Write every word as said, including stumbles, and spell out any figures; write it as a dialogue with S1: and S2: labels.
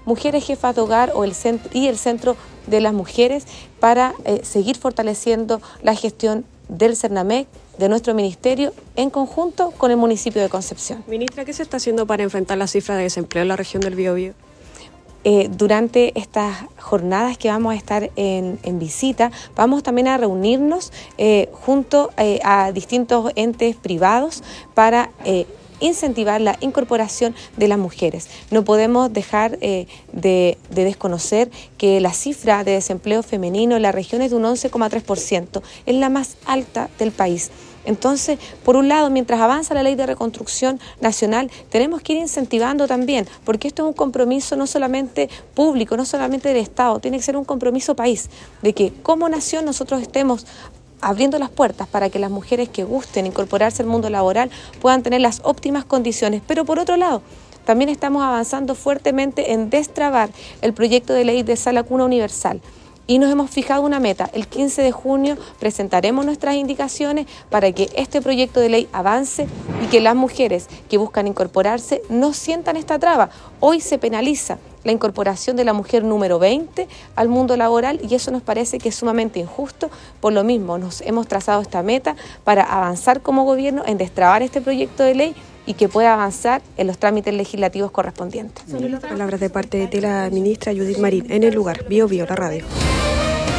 S1: Mujeres Jefas de Hogar o el centro, y el Centro de las Mujeres para eh, seguir fortaleciendo la gestión del Cernamec, de nuestro ministerio, en conjunto con el municipio de Concepción.
S2: Ministra, ¿qué se está haciendo para enfrentar la cifra de desempleo en la región del Biobío?
S1: Eh, durante estas jornadas que vamos a estar en, en visita, vamos también a reunirnos eh, junto eh, a distintos entes privados para eh, incentivar la incorporación de las mujeres. No podemos dejar eh, de, de desconocer que la cifra de desempleo femenino en la región es de un once coma tres por ciento, es la más alta del país. Entonces, por un lado, mientras avanza la ley de reconstrucción nacional, tenemos que ir incentivando también, porque esto es un compromiso no solamente público, no solamente del Estado, tiene que ser un compromiso país, de que como nación nosotros estemos abriendo las puertas para que las mujeres que gusten incorporarse al mundo laboral puedan tener las óptimas condiciones. Pero por otro lado, también estamos avanzando fuertemente en destrabar el proyecto de ley de Sala Cuna Universal. Y nos hemos fijado una meta, el quince de junio presentaremos nuestras indicaciones para que este proyecto de ley avance y que las mujeres que buscan incorporarse no sientan esta traba. Hoy se penaliza la incorporación de la mujer número veinte al mundo laboral y eso nos parece que es sumamente injusto. Por lo mismo, nos hemos trazado esta meta para avanzar como gobierno en destrabar este proyecto de ley y que pueda avanzar en los trámites legislativos correspondientes.
S2: Palabras de parte de la ministra Judith Marín en el lugar Biobío, la radio.